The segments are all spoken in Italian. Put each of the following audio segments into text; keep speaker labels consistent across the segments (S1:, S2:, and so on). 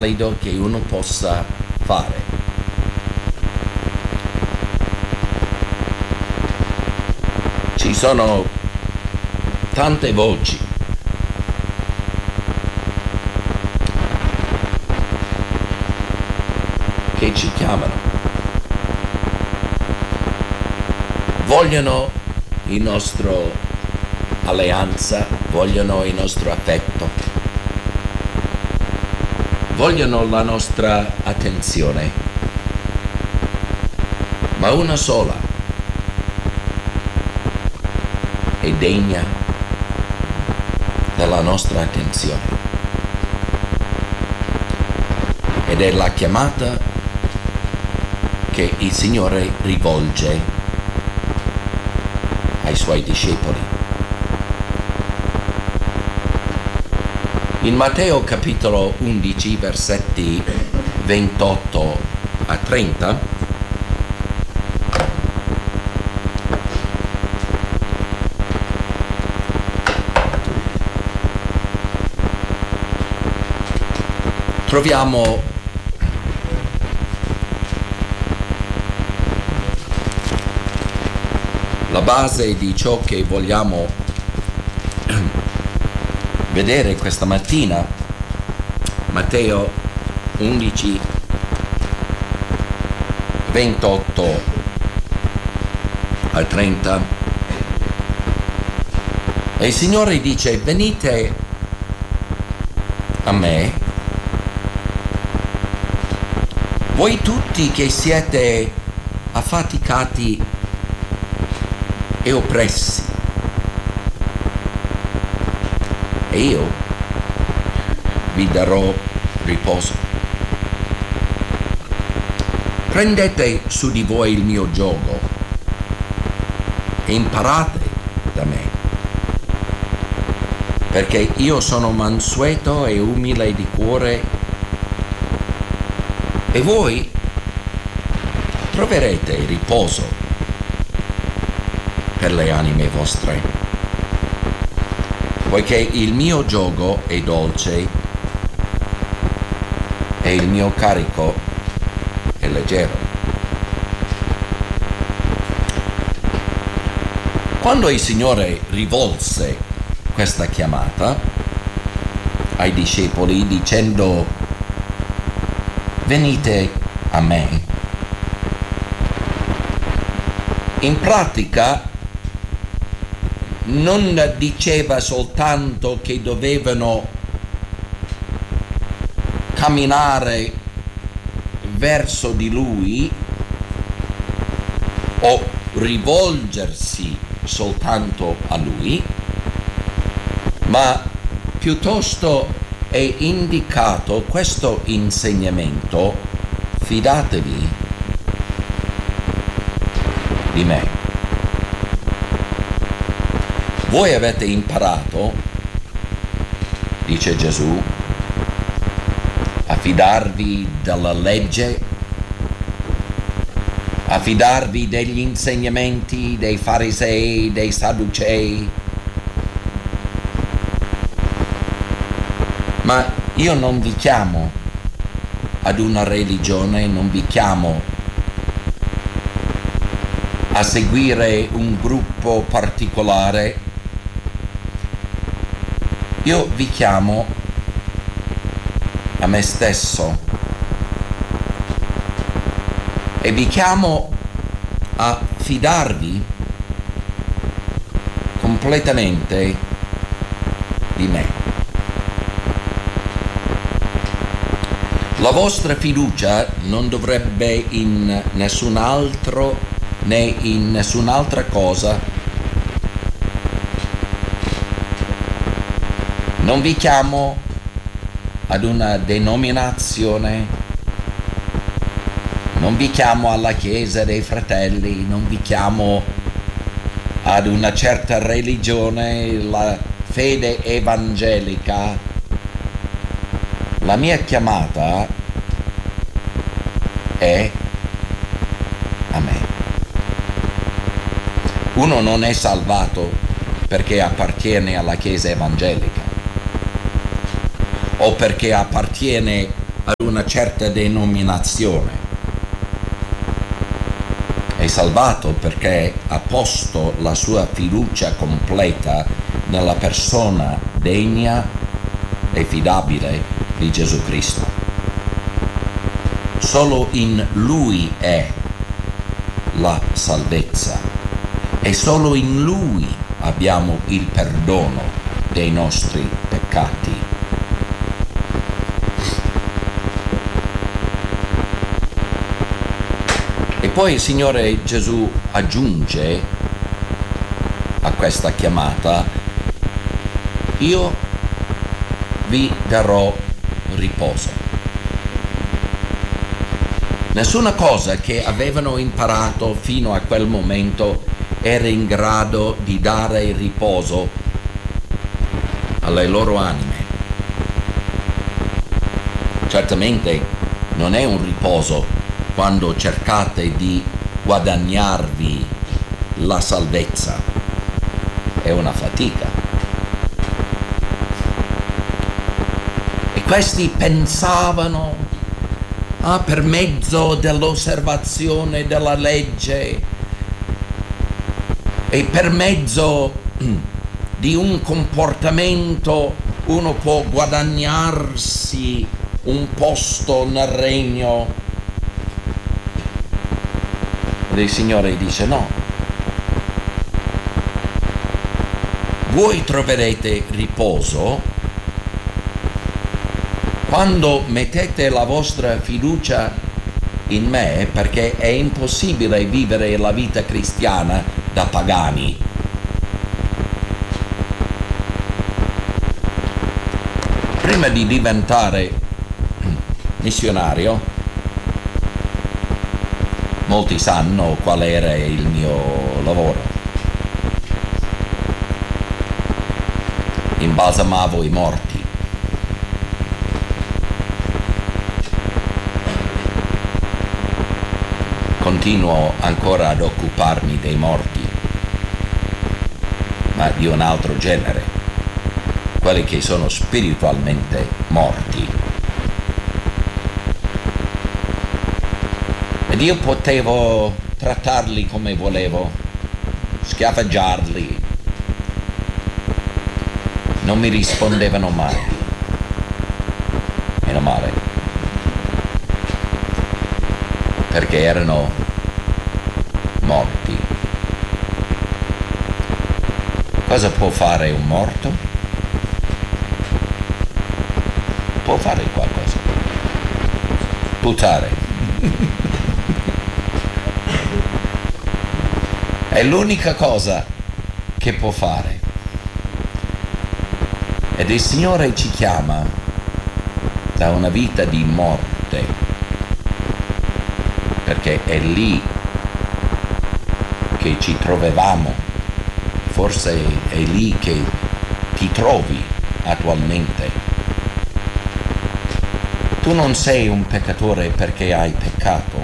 S1: valido che uno possa fare. Ci sono tante voci che ci chiamano, vogliono il nostro alleanza, vogliono il nostro affetto, vogliono la nostra attenzione, ma una sola è degna della nostra attenzione ed è la chiamata che il Signore rivolge ai Suoi discepoli. In Matteo capitolo 11, versetti 28 a 30, troviamo la base di ciò che vogliamo vedere questa mattina. Matteo 11, 28 a 30. E il Signore dice: venite a me, voi tutti che siete affaticati e oppressi, e io vi darò riposo. Prendete su di voi il mio giogo e imparate da me, perché io sono mansueto e umile di cuore, e voi troverete riposo per le anime vostre, poiché il mio giogo è dolce e il mio carico è leggero. Quando il Signore rivolse questa chiamata ai discepoli dicendo: venite a me, in pratica non diceva soltanto che dovevano camminare verso di Lui o rivolgersi soltanto a Lui, ma piuttosto è indicato questo insegnamento: fidatevi di me. Voi avete imparato, dice Gesù, a fidarvi della legge, a fidarvi degli insegnamenti dei farisei, dei sadducei, ma io non vi chiamo ad una religione, non vi chiamo a seguire un gruppo particolare. Io vi chiamo a me stesso e vi chiamo a fidarvi completamente di me. La vostra fiducia non dovrebbe in nessun altro né in nessun'altra cosa. Non vi chiamo ad una denominazione, non vi chiamo alla Chiesa dei Fratelli, non vi chiamo ad una certa religione, la fede evangelica. La mia chiamata è a me. Uno non è salvato perché appartiene alla Chiesa evangelica o perché appartiene una certa denominazione. È salvato perché ha posto la sua fiducia completa nella persona degna e fidabile di Gesù Cristo. Solo in Lui è la salvezza e solo in Lui abbiamo il perdono dei nostri peccati. E poi il Signore Gesù aggiunge a questa chiamata: io vi darò riposo. Nessuna cosa che avevano imparato fino a quel momento era in grado di dare riposo alle loro anime. Certamente non è un riposo quando cercate di guadagnarvi la salvezza, è una fatica. E questi pensavano, per mezzo dell'osservazione della legge e per mezzo di un comportamento uno può guadagnarsi un posto nel regno. E il Signore dice no. Voi troverete riposo quando mettete la vostra fiducia in me, perché è impossibile vivere la vita cristiana da pagani. Prima di diventare missionario, molti sanno qual era il mio lavoro. Imbalsamavo i morti. Continuo ancora ad occuparmi dei morti, ma di un altro genere, quelli che sono spiritualmente morti. Ed io potevo trattarli come volevo, schiaffeggiarli, non mi rispondevano mai. Meno male, perché erano morti. Cosa può fare un morto? Può fare qualcosa. Buttare. È l'unica cosa che può fare. Ed il Signore ci chiama da una vita di morte, perché è lì che ci trovavamo, forse è lì che ti trovi attualmente. Tu non sei un peccatore perché hai peccato,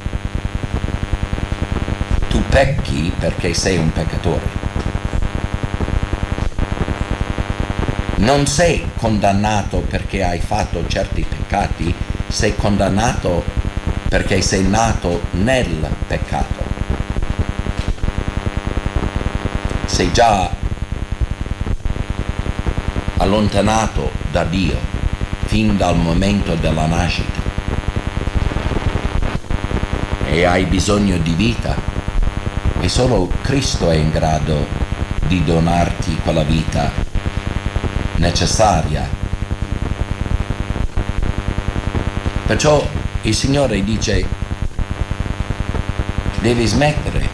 S1: tu pecchi perché sei un peccatore. Non sei condannato perché hai fatto certi peccati, sei condannato perché sei nato nel peccato. Sei già allontanato da Dio fin dal momento della nascita e hai bisogno di vita e solo Cristo è in grado di donarti quella vita necessaria. Perciò il Signore dice: devi smettere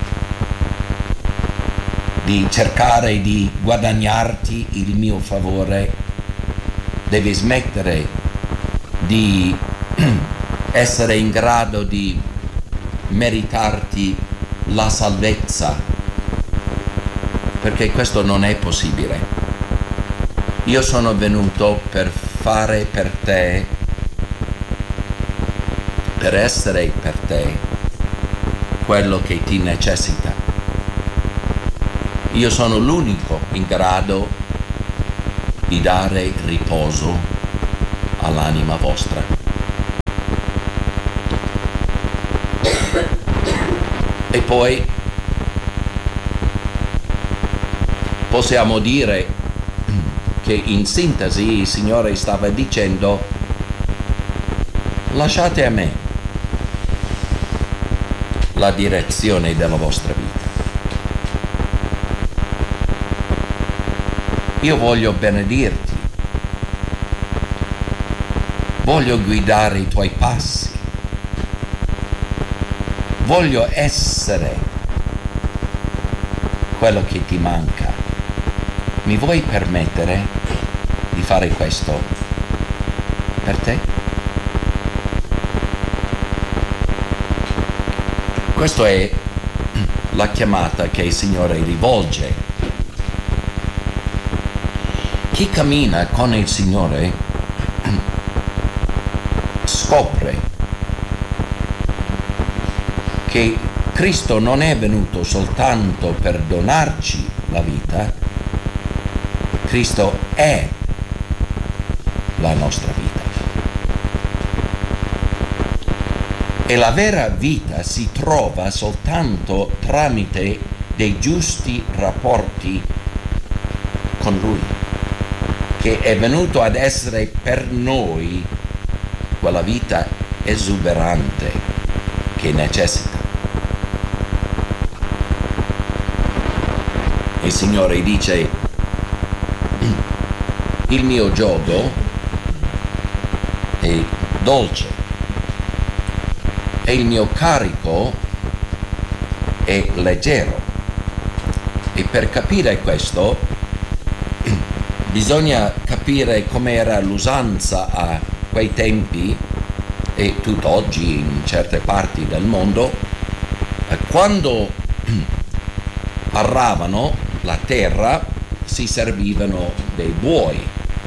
S1: di cercare di guadagnarti il mio favore, devi smettere di essere in grado di meritarti la salvezza, perché questo non è possibile. Io sono venuto per fare per te, per essere per te quello che ti necessita. Io sono l'unico in grado di dare riposo all'anima vostra. E poi possiamo dire che in sintesi il Signore stava dicendo: lasciate a me la direzione della vostra vita. Io voglio benedirti, voglio guidare i tuoi passi, voglio essere quello che ti manca. Mi vuoi permettere di fare questo per te? Questa è la chiamata che il Signore rivolge. Chi cammina con il Signore scopre che Cristo non è venuto soltanto per donarci la vita, Cristo è la nostra vita. E la vera vita si trova soltanto tramite dei giusti rapporti con Lui, che è venuto ad essere per noi quella vita esuberante che necessita. Il Signore dice: il mio giogo è dolce e il mio carico è leggero. E per capire questo bisogna capire com'era l'usanza a quei tempi e tutt'oggi in certe parti del mondo. Quando arravano la terra si servivano dei buoi,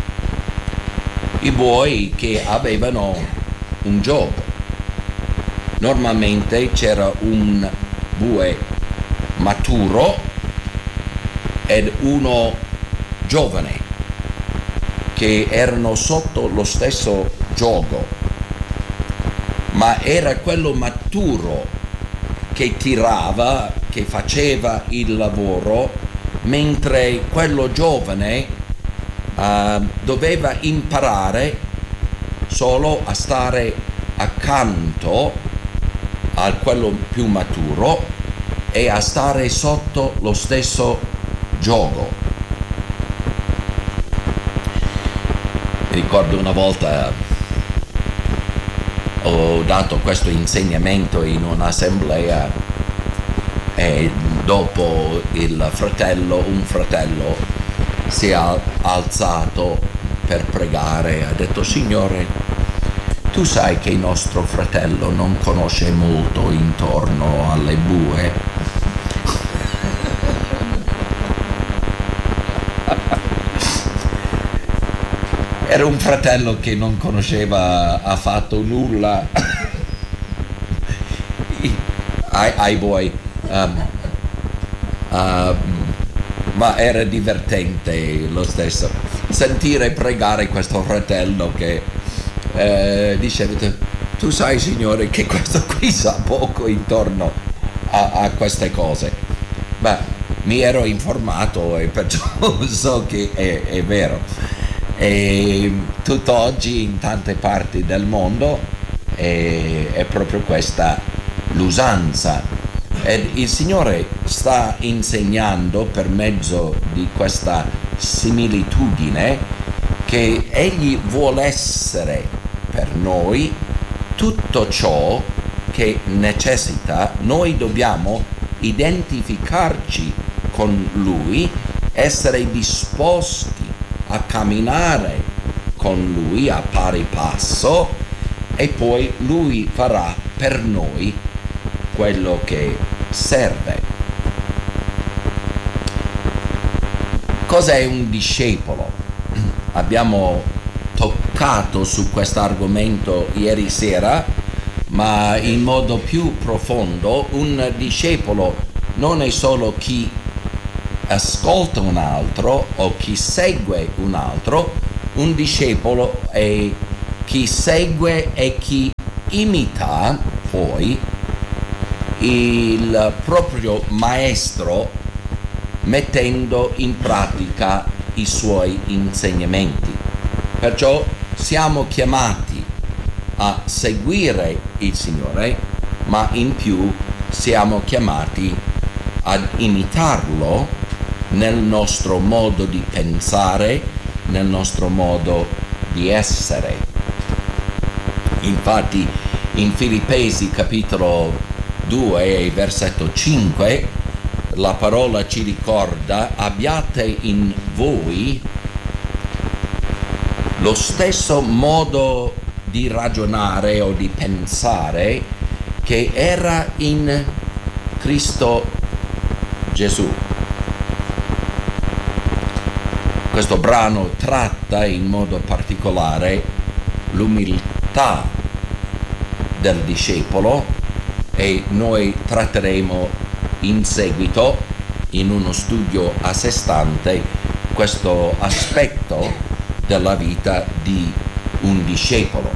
S1: i buoi che avevano un giogo. Normalmente c'era un bue maturo ed uno giovane che erano sotto lo stesso giogo, ma era quello maturo che tirava, che faceva il lavoro, mentre quello giovane doveva imparare solo a stare accanto a quello più maturo e a stare sotto lo stesso giogo. Mi ricordo una volta ho dato questo insegnamento in un'assemblea e dopo un fratello si è alzato per pregare e ha detto: Signore, tu sai che il nostro fratello non conosce molto intorno alle bue. Era un fratello che non conosceva affatto nulla ai buoi, ma era divertente lo stesso sentire pregare questo fratello che diceva: tu sai, Signore, che questo qui sa poco intorno a queste cose. Beh, mi ero informato e perciò so che è vero. E tutt'oggi in tante parti del mondo è proprio questa l'usanza, ed il Signore sta insegnando per mezzo di questa similitudine che Egli vuole essere per noi tutto ciò che necessita. Noi dobbiamo identificarci con Lui, essere disposti a camminare con Lui a pari passo, e poi Lui farà per noi quello che serve. Cos'è un discepolo? Abbiamo toccato su questo argomento ieri sera, ma in modo più profondo. Un discepolo non è solo chi ascolta un altro o chi segue un altro. Un discepolo è chi segue e chi imita poi il proprio maestro mettendo in pratica i suoi insegnamenti. Perciò siamo chiamati a seguire il Signore, ma in più siamo chiamati ad imitarlo nel nostro modo di pensare, nel nostro modo di essere. Infatti in Filippesi capitolo 2 versetto 5 la parola ci ricorda: abbiate in voi lo stesso modo di ragionare o di pensare che era in Cristo Gesù. Questo brano tratta in modo particolare l'umiltà del discepolo e noi tratteremo in seguito, in uno studio a sé stante, questo aspetto della vita di un discepolo.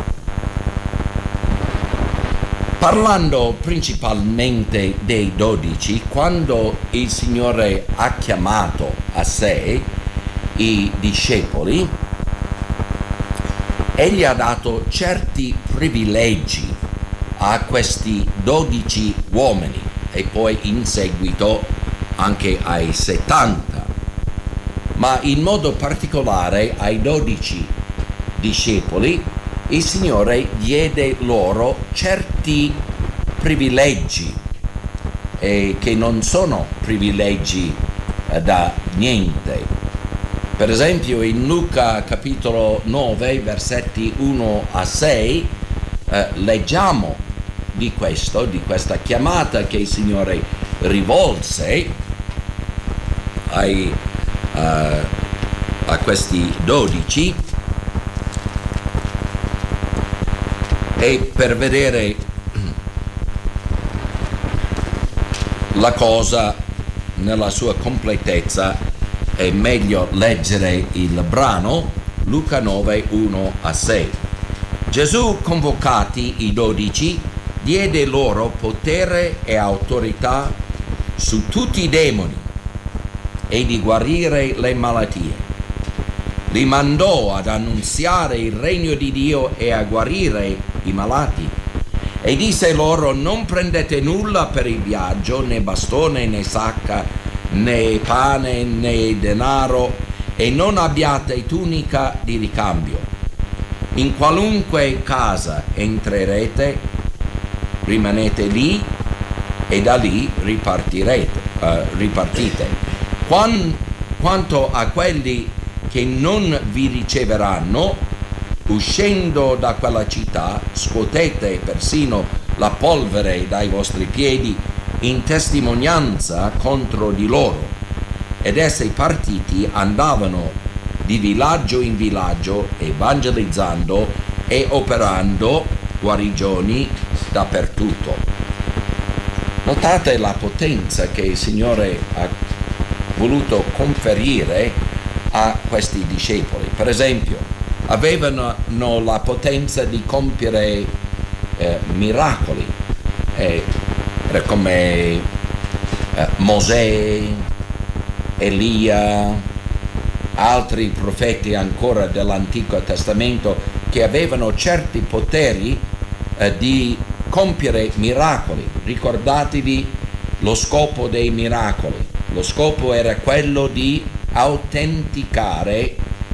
S1: Parlando principalmente dei 12, quando il Signore ha chiamato a sé i discepoli, Egli ha dato certi privilegi a questi 12 uomini e poi in seguito anche ai 70, ma in modo particolare ai 12 discepoli il Signore diede loro certi privilegi che non sono privilegi da niente. Per esempio in Luca capitolo 9 versetti 1 a 6 leggiamo di questa chiamata che il Signore rivolse a questi 12, e per vedere la cosa nella sua completezza è meglio leggere il brano Luca 9, 1 a 6. Gesù, convocati i 12, diede loro potere e autorità su tutti i demoni e di guarire le malattie. Li mandò ad annunziare il regno di Dio e a guarire i malati. E disse loro: non prendete nulla per il viaggio, né bastone né sacca, né pane né denaro, e non abbiate tunica di ricambio. In qualunque casa entrerete, rimanete lì e da lì ripartite. Quanto a quelli che non vi riceveranno, uscendo da quella città, scuotete persino la polvere dai vostri piedi in testimonianza contro di loro. Ed essi partiti andavano di villaggio in villaggio, evangelizzando e operando guarigioni dappertutto. Notate la potenza che il Signore ha voluto conferire a questi discepoli. Per esempio, avevano la potenza di compiere miracoli, era come Mosè, Elia, altri profeti ancora dell'Antico Testamento che avevano certi poteri di compiere miracoli. Ricordatevi lo scopo dei miracoli. Lo scopo era quello di autenticare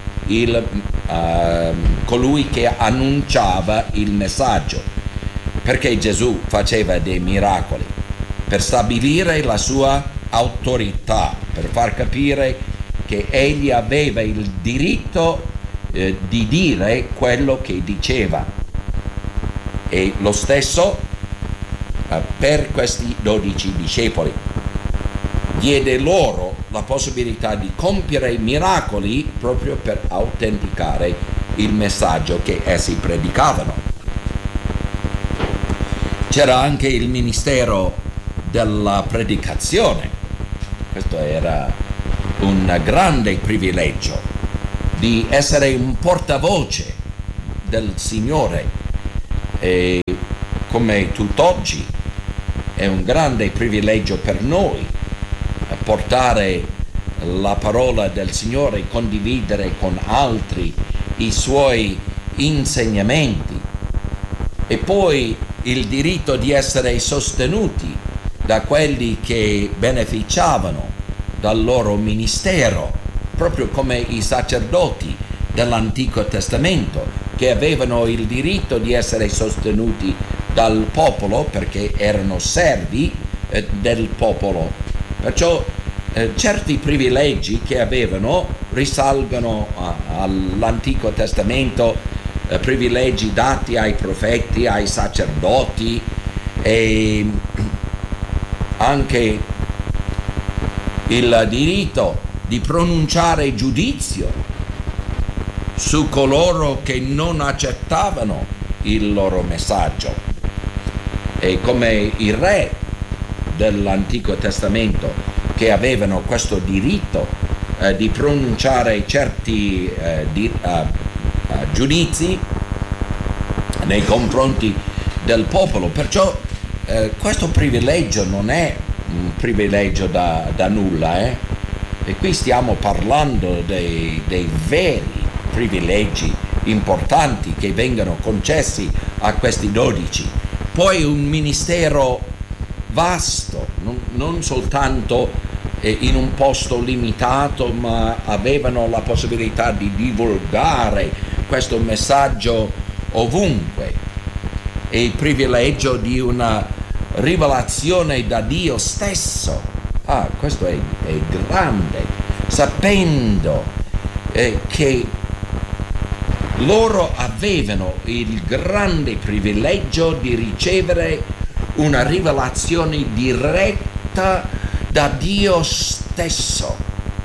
S1: colui che annunciava il messaggio. Perché Gesù faceva dei miracoli? Per stabilire la sua autorità, per far capire che egli aveva il diritto di dire quello che diceva. E lo stesso per questi 12 discepoli. Diede loro la possibilità di compiere miracoli proprio per autenticare il messaggio che essi predicavano. C'era anche il ministero della predicazione. Questo era un grande privilegio, di essere un portavoce del Signore. E come tutt'oggi è un grande privilegio per noi portare la parola del Signore e condividere con altri i suoi insegnamenti, e poi il diritto di essere sostenuti da quelli che beneficiavano dal loro ministero, proprio come i sacerdoti dell'Antico Testamento, che avevano il diritto di essere sostenuti dal popolo perché erano servi del popolo. Perciò certi privilegi che avevano risalgono all'Antico Testamento, privilegi dati ai profeti, ai sacerdoti, e anche il diritto di pronunciare giudizio su coloro che non accettavano il loro messaggio. E come i re dell'Antico Testamento, che avevano questo diritto di pronunciare certi giudizi nei confronti del popolo. Perciò questo privilegio non è un privilegio da nulla, e qui stiamo parlando dei veri privilegi importanti che vengono concessi a questi 12. Poi un ministero vasto, non soltanto in un posto limitato, ma avevano la possibilità di divulgare questo messaggio ovunque, e il privilegio di una rivelazione da Dio stesso. Questo è grande, sapendo che loro avevano il grande privilegio di ricevere una rivelazione diretta da Dio stesso,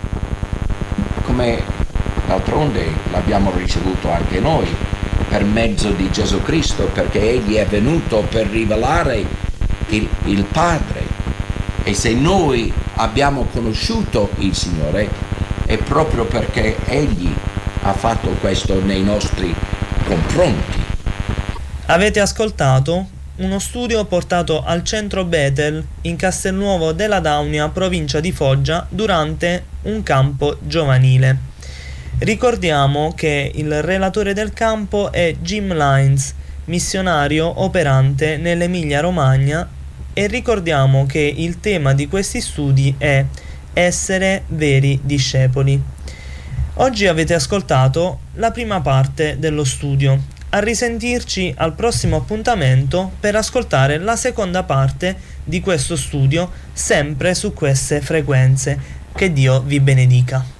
S1: come d'altronde l'abbiamo ricevuto anche noi per mezzo di Gesù Cristo, perché Egli è venuto per rivelare il Padre. E se noi abbiamo conosciuto il Signore è proprio perché Egli ha fatto questo nei nostri confronti.
S2: Avete ascoltato uno studio portato al centro Bethel in Castelnuovo della Daunia, provincia di Foggia, durante un campo giovanile. Ricordiamo che il relatore del campo è Jim Lines, missionario operante nell'Emilia Romagna, e ricordiamo che il tema di questi studi è essere veri discepoli. Oggi avete ascoltato la prima parte dello studio. A risentirci al prossimo appuntamento per ascoltare la seconda parte di questo studio, sempre su queste frequenze. Che Dio vi benedica.